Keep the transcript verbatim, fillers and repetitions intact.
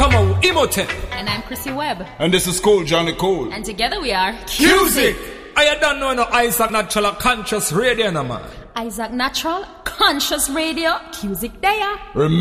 Kamau Imhotep. And I'm Chrissy Webb. And this is Cole Johnny Cole. And together we are Cusic. I don't know no Isaac Natural Conscious Radio no man. Isaac Natural Conscious Radio. Cusic there. Remember